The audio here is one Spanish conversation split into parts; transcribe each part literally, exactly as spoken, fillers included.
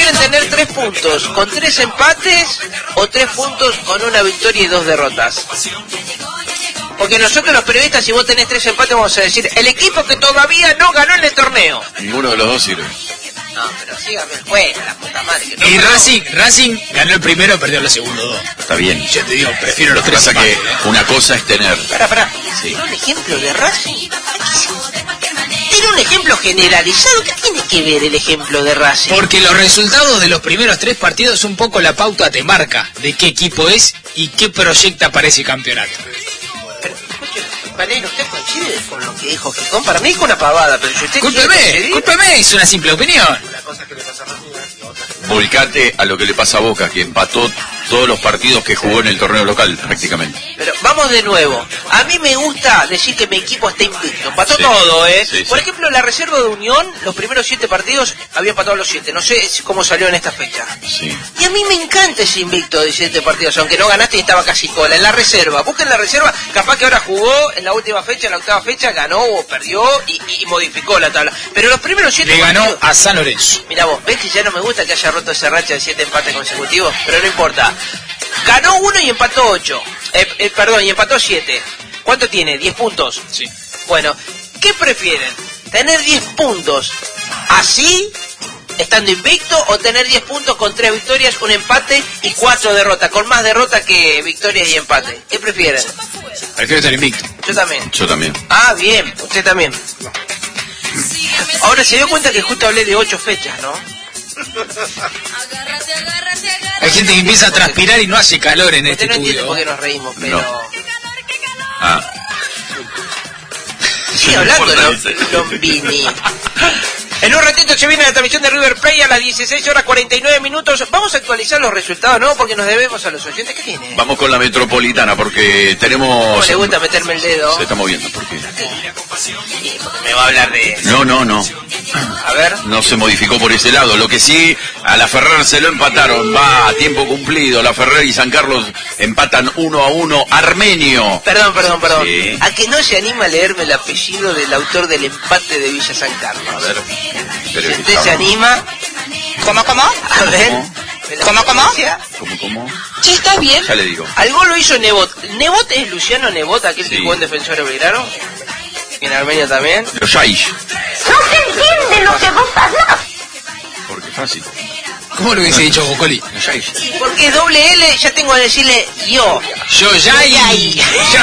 prefieren tener tres puntos con tres empates o tres puntos con una victoria y dos derrotas? Porque nosotros los periodistas, si vos tenés tres empates, vamos a decir, el equipo que todavía no ganó en el torneo. Ninguno de los dos sirve. No, pero sígame el juego, la puta madre. Que no y Racing, Racing ganó el primero, perdió los segundos dos. Está bien. Yo te digo, prefiero los tres Pasa empates, que ¿no? una cosa es tener... Pará, pará. Sí. ¿Tiene un ejemplo de Racing? ¿Tiene un ejemplo generalizado? ¿Qué tiene que ver el ejemplo de Racing? Porque los resultados de los primeros tres partidos un poco la pauta te marca de qué equipo es y qué proyecta para ese campeonato. Pero, escuche, Valero, ¿usted coincide con lo que dijo Gijón? Para mí es una pavada, pero si usted Cúlpeme, cúlpeme, es una simple opinión. Volcate a lo que le pasa a Boca, que empató todos los partidos que jugó en el torneo local, prácticamente. Pero vamos de nuevo. A mí me gusta decir que mi equipo está invicto. Empató Sí. todo, ¿eh? Sí, Por sí. ejemplo, la reserva de Unión, los primeros siete partidos, había empatado los siete. No sé cómo salió en esta fecha. Sí. Y a mí me encanta ese invicto de siete partidos, aunque no ganaste y estaba casi cola. En la reserva, busquen la reserva, capaz que ahora jugó en la última fecha, en la octava fecha, ganó o perdió y, y modificó la tabla. Pero los primeros siete Le ganó partidos... a San Lorenzo. Mira vos, ves que ya no me gusta que haya roto esa racha de siete empates consecutivos, pero no importa. Ganó uno y empató ocho. Eh, eh, perdón, y empató siete. ¿Cuánto tiene? ¿Diez puntos? Sí. Bueno, ¿qué prefieren? ¿Tener diez puntos así, estando invicto, o tener diez puntos con tres victorias, un empate y cuatro derrotas? Con más derrotas que victorias y empate. ¿Qué prefieren? Prefiero estar invicto. Yo también. Yo también. Ah, bien, usted también. Ahora se dio cuenta que justo hablé de ocho fechas, ¿no? Hay gente que empieza a transpirar y no hace calor en este Usted no entiende estudio. por qué nos reímos, pero... No. Ah. Sigue hablando, Lom- Lombini. En un ratito se viene la transmisión de River Plate a las dieciséis horas cuarenta y nueve minutos. Vamos a actualizar los resultados, ¿no? Porque nos debemos a los oyentes. ¿Qué tiene? Vamos con la Metropolitana, porque tenemos... ¿Cómo le gusta meterme el dedo? Se está moviendo, ¿por qué? Sí, porque me va a hablar de... No, no, no. A ver... No se modificó por ese lado. Lo que sí, a la Ferrer se lo empataron. Va a tiempo cumplido. La Ferrer y San Carlos empatan uno a uno. Armenio. Perdón, perdón, perdón. Sí. ¿A que no se anima a leerme el apellido del autor del empate de Villa San Carlos? A ver. Pero Si usted está- se anima... ¿Cómo, cómo? A ver... ¿Cómo? ¿me la ¿Cómo, cómo? pronuncia? ¿Cómo, cómo? Sí, está bien. Ya le digo. Al gol lo hizo Nebot. ¿Nebot es Luciano Nebot, aquel que Sí. jugó en Defensor de Belgrano? ¿En Armenia también? Los Yaish. No se entiende lo que vos hablas. Porque es fácil. ¿Cómo lo hubiese dicho Bocoli? Los Yaish. Porque doble L ya tengo que decirle yo. Yo ya y...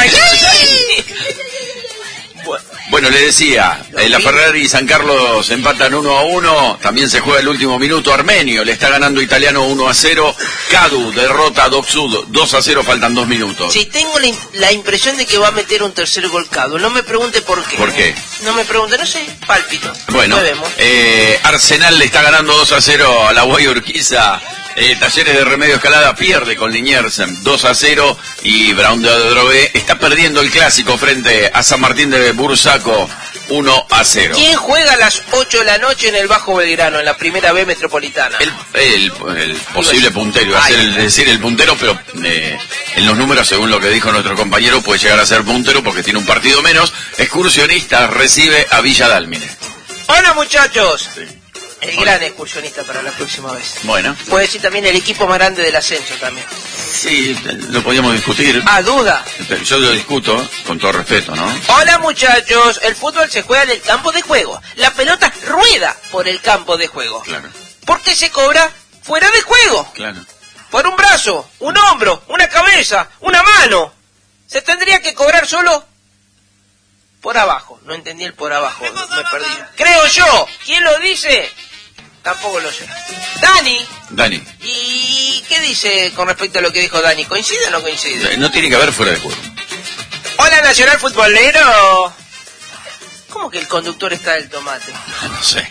Bueno, le decía, eh, la Ferrer y San Carlos empatan uno a uno, también se juega el último minuto, Armenio le está ganando Italiano uno a cero, Cadu derrota a Docsud dos a cero, faltan dos minutos. Sí, tengo la, la impresión de que va a meter un tercer gol Cadu. No me pregunte por qué. ¿Por qué? No me pregunte, no sé, pálpito. Bueno, Lo vemos. eh, Arsenal le está ganando dos a cero a la Guay Urquiza. Eh, Talleres de Remedio Escalada pierde con Liniers dos a cero y Brown de Adrogué está perdiendo el clásico frente a San Martín de Bursaco uno a cero. ¿Quién juega a las ocho de la noche en el Bajo Belgrano, en la primera B metropolitana? El, el, el posible puntero, iba a ser el, decir el puntero, pero eh, en los números, según lo que dijo nuestro compañero, puede llegar a ser puntero porque tiene un partido menos. Excursionista recibe a Villa Dálmine. Hola, muchachos. Sí. El gran excursionista para la próxima vez. Bueno, Puede decir también el equipo más grande del ascenso también. sí, lo podíamos discutir. Ah, duda. Pero yo lo discuto con todo respeto, ¿no? Hola, muchachos. El fútbol se juega en el campo de juego. La pelota rueda por el campo de juego. Claro, ¿Por qué se cobra fuera de juego? claro. Por un brazo, un hombro, una cabeza, una mano. Se tendría que cobrar solo por abajo. No entendí el por abajo, me perdí. Creo yo. ¿Quién lo dice? Tampoco lo sé. Dani. Dani, ¿Y qué dice con respecto a lo que dijo Dani? ¿Coincide o no coincide? eh, no tiene que haber fuera de juego. Hola, Nacional Futbolero. ¿Cómo que el conductor está del tomate? No sé.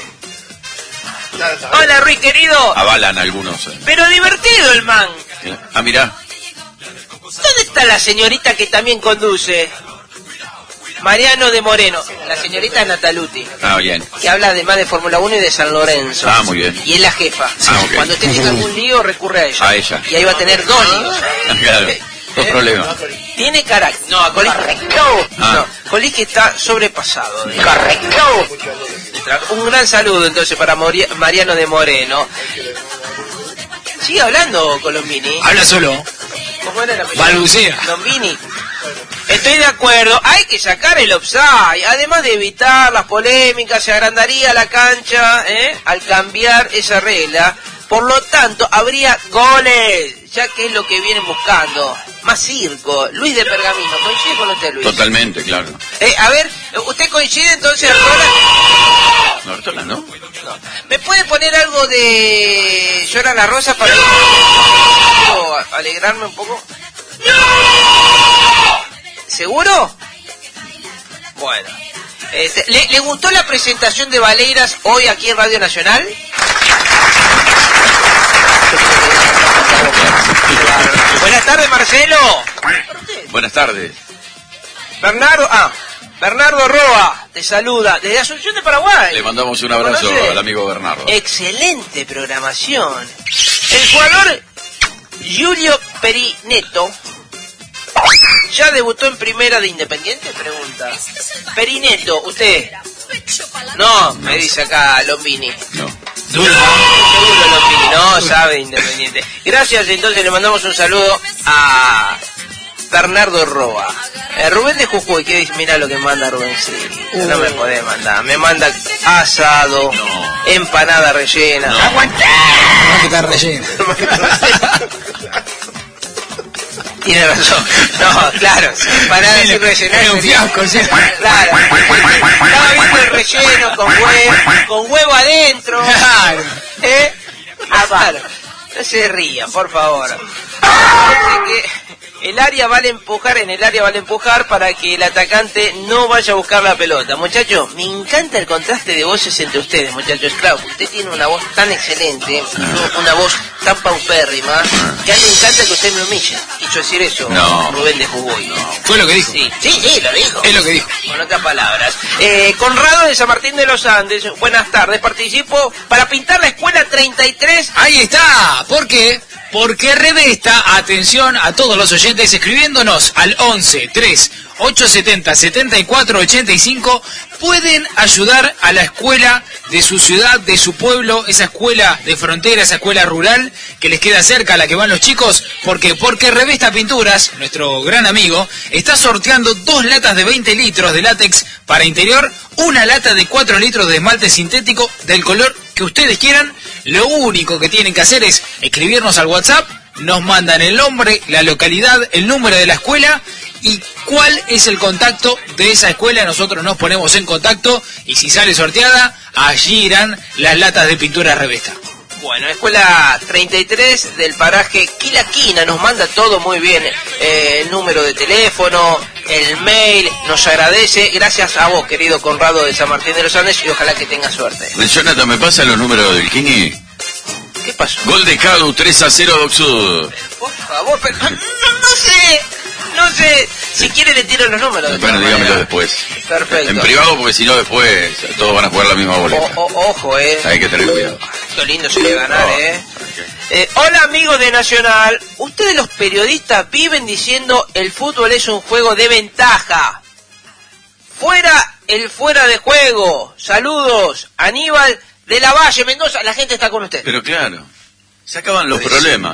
Hola, Ruiz, querido. Avalan algunos. eh. Pero divertido el man. Ah, mirá. ¿Dónde está la señorita que también conduce? Mariano de Moreno, la señorita Nataluti, Ah, bien. que habla además de Fórmula uno y de San Lorenzo. Ah, muy bien. Y es la jefa. Ah, ok. Cuando usted tenga algún lío, recurre a ella. A ella. Y ahí va a tener dos líos. Claro, Eh, dos problemas. Tiene carácter. No, a Colis. Correcto. Ah. No, Colis que está sobrepasado. ¿eh? Correcto. trabaja. Un gran saludo entonces para Mori- Mariano de Moreno. Sigue hablando Colombini. Habla solo. ¿Cómo era la apellido? Balbucea. Lombini. Estoy de acuerdo, hay que sacar el offside, además de evitar las polémicas, se agrandaría la cancha ¿eh? al cambiar esa regla, por lo tanto habría goles, ya que es lo que vienen buscando, más circo. Luis de Pergamino, ¿coincide con usted, Luis? Totalmente, claro. Eh, a ver, ¿usted coincide entonces, Artola? No, Artola, ¿no? No. ¿Me puede poner algo de Llora la Rosa para alegrarme un poco? ¿Seguro? Bueno. Este, ¿le, ¿Le gustó la presentación de Valeiras hoy aquí en Radio Nacional? Buenas tardes, Marcelo. Buenas tardes. Bernardo, ah, Bernardo Roa te saluda desde Asunción de Paraguay. Le mandamos un abrazo ¿Conoce? al amigo Bernardo. Excelente programación. El jugador Julio Perineto ya debutó en primera de Independiente, pregunta. Perineto, usted. No, me dice acá Lombini. No. Seguro Lombini, no sabe de Independiente. Gracias, entonces le mandamos un saludo a Bernardo Roa. Eh, Rubén de Jujuy, que dice, mira lo que manda Rubén, sí, no me podés mandar. Me manda asado, no. empanada rellena. No. ¡Aguantá! No, que está relleno. Tiene razón. No, claro, empanada sin rellenar. Es un fiasco, ¿sí? Claro. Estaba viendo el relleno con huevo, con huevo adentro. Claro. ¿Eh? Ah, claro. No se rían, por favor. Así que el área vale empujar, en el área vale empujar para que el atacante no vaya a buscar la pelota. Muchachos, me encanta el contraste de voces entre ustedes, muchachos. Claro, usted tiene una voz tan excelente, una voz tan paupérrima, que a mí me encanta que usted me humille. Quiso decir eso, No. Rubén de Jujuy. No. Fue lo que dijo. Sí, sí, sí, lo dijo. Es lo que dijo. Con otras palabras. Eh, Conrado de San Martín de los Andes, buenas tardes. Participo para pintar la escuela treinta y tres. Ahí está. ¿Por qué? Porque Revesta, atención a todos los oyentes, escribiéndonos al once tres ocho setenta setenta y cuatro ochenta y cinco, pueden ayudar a la escuela de su ciudad, de su pueblo, esa escuela de frontera, esa escuela rural que les queda cerca, a la que van los chicos. ¿Por qué? Porque Revesta Pinturas, nuestro gran amigo, está sorteando dos latas de veinte litros de látex para interior, una lata de cuatro litros de esmalte sintético del color que ustedes quieran. Lo único que tienen que hacer es escribirnos al WhatsApp, nos mandan el nombre, la localidad, el número de la escuela y cuál es el contacto de esa escuela. Nosotros nos ponemos en contacto y si sale sorteada, allí irán las latas de pintura Revesta. Bueno, escuela treinta y tres del paraje Quilaquina, nos manda todo muy bien, eh, el número de teléfono, el mail, nos agradece, gracias a vos, querido Conrado de San Martín de los Andes, y ojalá que tenga suerte. Jonathan, ¿me pasa los números del Kini? ¿Qué pasó? Gol de Cadu, tres a cero Doc Sud. Por favor, pero no, no sé, no sé, si quiere le tiro los números. de Bueno, todas dígamelo maneras. después. Perfecto. En privado, porque si no después todos van a jugar la misma boleta. O- o- ojo, eh. Hay que tener cuidado. Qué lindo sería ganar, No. eh. Eh, hola amigos de Nacional, ustedes los periodistas viven diciendo el fútbol es un juego de ventaja. Fuera el fuera de juego. Saludos, Aníbal de la Valle, Mendoza, la gente está con usted. Pero claro, se acaban los problemas.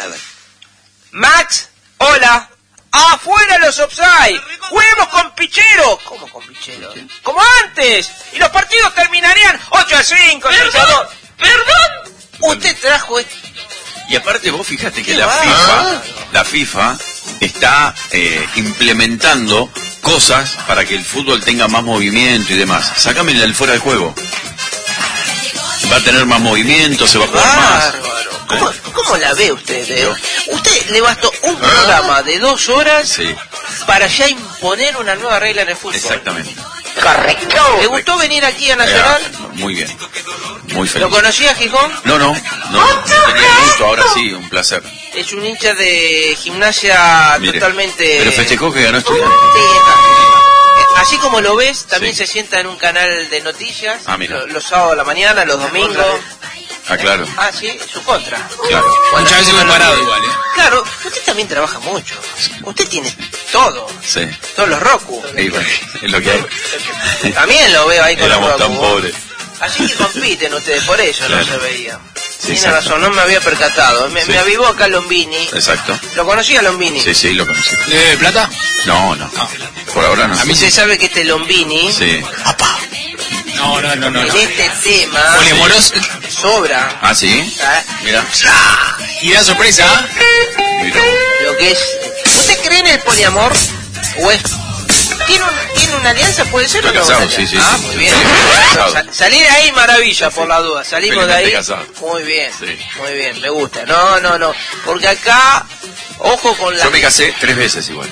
Max, hola. Afuera los offside. Juguemos con Pichero. ¿Cómo con Pichero? Como antes. Y los partidos terminarían ocho a cinco, seis a dos. ¿Perdón? Usted trajo esto. Y aparte vos fíjate que Qué la bárbaro. FIFA, la FIFA está eh, implementando cosas para que el fútbol tenga más movimiento y demás. Sácame el fuera de juego. Va a tener más movimiento, se va a jugar más. Bárbaro. ¿Cómo, ¿Cómo la ve usted? eh? Usted le bastó un programa de dos horas Sí, para ya imponer una nueva regla en el fútbol. exactamente. Correcto. ¿Le gustó venir aquí a Nacional? Eh, muy bien, muy feliz. ¿Lo conocía Gijón? No, no, no, no tenía gusto, ahora sí, un placer. Es un hincha de gimnasia Mire, totalmente... pero festejó que ganó Estudiantes. Sí, está. Así como lo ves, también Sí. se sienta en un canal de noticias, Ah, mira. lo- los sábados a la mañana, los domingos. Ah, claro, Ah, sí, su contra. claro. Muchas veces me he parado igual, ¿eh? Claro, usted también trabaja mucho. Usted tiene todo. Sí, Todos los Roku. y bueno, es lo que hay. También lo veo ahí con Éramos los tan Roku. pobres. Así que compiten ustedes, por eso Claro. no se veía. Sí, Tiene exacto. razón, no me había percatado. Me, Sí. me avivó acá Lombini. Exacto. ¿Lo conocía Lombini? Sí, sí, lo conocí. ¿De plata? No, no. Ah. Por ahora no. A mí se sabe que este Lombini, Sí. No, no, no, no. en no. este tema, Poliamoroso. sobra. Ah, sí. ¿Ah? Mira. Y da sorpresa. Mira. Lo que es... ¿Usted cree en el poliamor? ¿O es... ¿Tiene, un- ¿Tiene una alianza? ¿Puede ser o Estoy no? casado, Una sí, sí, Ah, sí. muy bien. Casado. Sa- salir de ahí, maravilla, por la duda. Salimos de ahí. Felizmente casado. Muy bien, Sí. muy bien, me gusta. No, no, no. Porque acá, ojo con la... Yo me casé tres veces igual.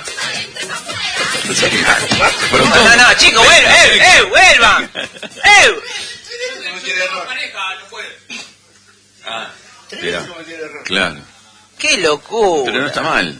Fueron No, todos. no, no, chicos, vuelvan, eh, eh, vuelvan. Eh. Ah, mira. Claro. Qué locura. Pero no está mal.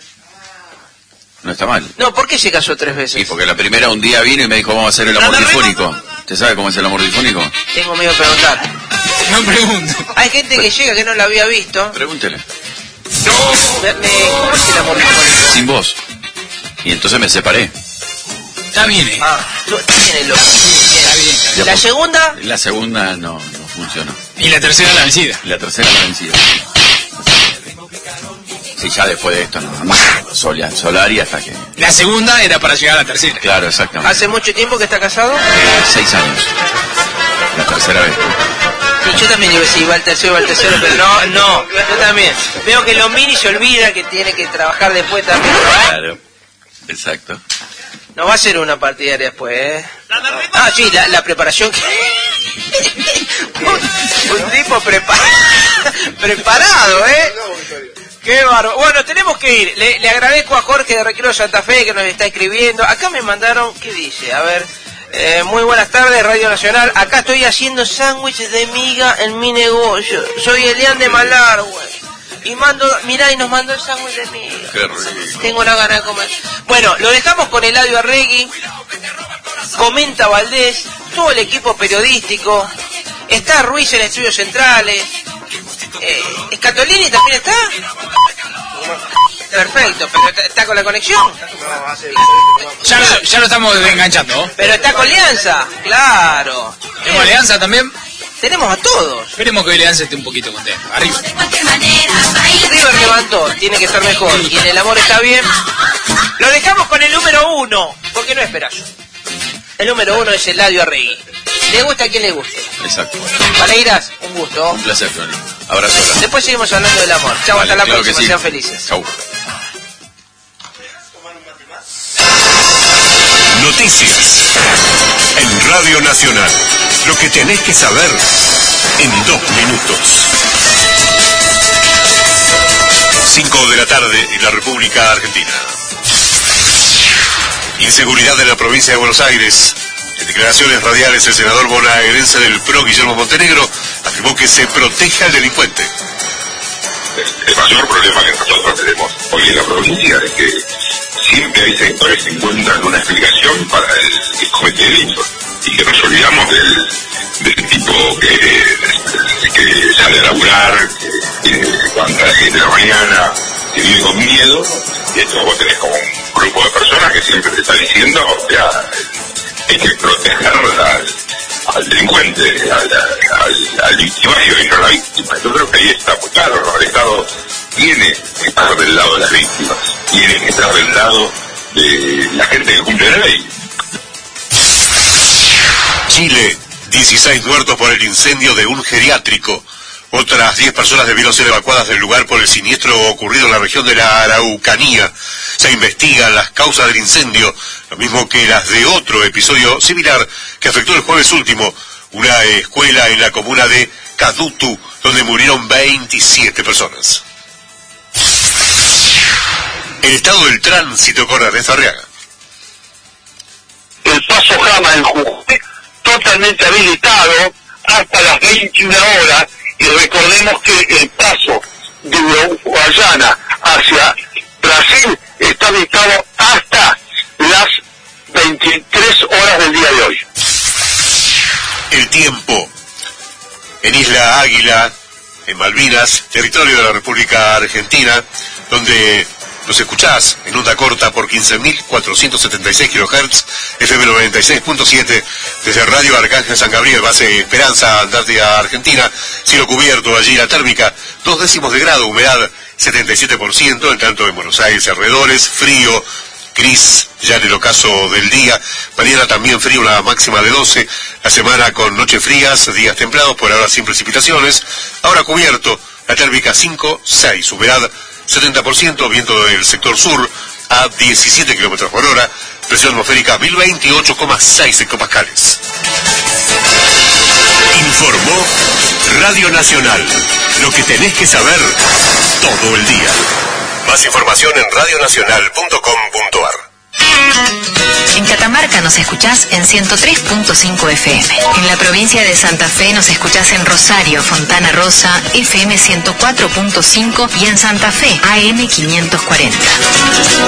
No está mal. No, ¿por qué se casó tres veces? Sí, porque la primera un día vino y me dijo, vamos a hacer el amor difónico. ¿Usted sabe cómo es el amor difónico? Tengo miedo de preguntar. No pregunto. Hay gente que llega que no la había visto. Pregúntele. Me- me- ¿Cómo es el amor difónico? Sin voz. Y entonces me separé. Está bien, eh. Ah, tú- tiene loco. Está bien. Ya La por- segunda, La segunda no, no funcionó. Y la tercera la vencida. Y la tercera la vencida. Sí, ya después de esto, no, no, Solia, Solari hasta que... La segunda era para llegar a la tercera. Claro, exactamente. ¿hace mucho tiempo que está casado? Eh, seis años. La tercera vez. Sí, yo también iba a decir, iba al tercero, iba al tercero, pero no, no, yo también. Veo que Lombini se olvida que tiene que trabajar después también. Claro. Exacto. No va a ser una partidaria después, ¿eh? Ah, sí, la, la preparación que... un, un tipo preparado, preparado, ¿eh? Qué bárbaro. Bueno, tenemos que ir. Le, le agradezco a Jorge de Recreo Santa Fe que nos está escribiendo. Acá me mandaron, ¿qué dice? A ver, eh, muy buenas tardes, Radio Nacional. Acá estoy haciendo sándwiches de miga en mi negocio. Soy Elian de Malargüe. Y mando, mirá, y nos mandó el sándwich de miga. Qué rico. Tengo una gana de comer. Bueno, lo dejamos con Eladio Arregui. Comenta Valdés, todo el equipo periodístico. Está Ruiz en Estudios Centrales. Eh, ¿Escatolini también está? Perfecto, pero está, está con la conexión. Ya lo, ya lo estamos enganchando. Pero está con Alianza, claro. ¿Tenemos alianza también? Tenemos a todos. Esperemos que Alianza esté un poquito contento. Arriba. River levantó, tiene que estar mejor. Y en el amor está bien. Lo dejamos con el número uno, porque no esperas. El número uno es Eladio Arregui. ¿Le gusta a quien le guste? Exacto. Valeiras, un gusto. Un placer, Flori. Abrazo. grande. Después seguimos hablando del amor. Chao, Vale, hasta la claro que próxima, sí. sean felices. Chau. Noticias en Radio Nacional. Lo que tenés que saber en dos minutos. Cinco de la tarde en la República Argentina. Inseguridad en la provincia de Buenos Aires. En declaraciones radiales, el senador bonaerense del P R O, Guillermo Montenegro, afirmó que se proteja al delincuente. El mayor problema que nosotros tenemos hoy en la provincia es que siempre hay sectores que encuentran una explicación para el que comete delitos y que nos olvidamos del, del tipo que, que sale a laburar, que, que levanta a las siete de la mañana, que vive con miedo, y esto vos tenés como un grupo de personas que siempre te está diciendo, o sea, hay que proteger al, al delincuente, al, al, al victimario y no a la víctima. Yo creo que ahí está muy claro, ¿no? El Estado tiene que estar del lado de las víctimas, tiene que estar del lado de la gente que cumple la ley. Chile, dieciséis muertos por el incendio de un geriátrico. Otras diez personas debieron ser evacuadas del lugar por el siniestro ocurrido en la región de la Araucanía. Se investigan las causas del incendio, lo mismo que las de otro episodio similar que afectó el jueves último una escuela en la comuna de Cadutu, donde murieron veintisiete personas. El estado del tránsito con Ernesto Arriaga. El paso Jama en Jujuy totalmente habilitado hasta las veintiuna horas, y recordemos que el paso de Guayana hacia Brasil está habilitado hasta las veintitrés horas del día de hoy. El tiempo. En Isla Águila, en Malvinas, territorio de la República Argentina, donde Nos escuchás en onda corta por quince mil cuatrocientos setenta y seis kilohertz, F M noventa y seis punto siete, desde Radio Arcángel San Gabriel, base Esperanza, Antártida, Argentina. Cielo cubierto, allí la térmica, dos décimos de grado, humedad setenta y siete por ciento, en tanto en Buenos Aires y alrededores, frío, gris, ya en el ocaso del día. Mañana también frío, una máxima de doce, la semana con noches frías, días templados, por ahora sin precipitaciones. Ahora cubierto, la térmica cinco, seis, humedad setenta por ciento, viento del sector sur a diecisiete kilómetros por hora, presión atmosférica mil veintiocho coma seis hectopascales. Informó Radio Nacional. Lo que tenés que saber todo el día. Más información en radionacional punto com punto ar. En Catamarca nos escuchás en ciento tres punto cinco F M. En la provincia de Santa Fe nos escuchás en Rosario, Fontana Rosa, F M ciento cuatro punto cinco y en Santa Fe, A M quinientos cuarenta.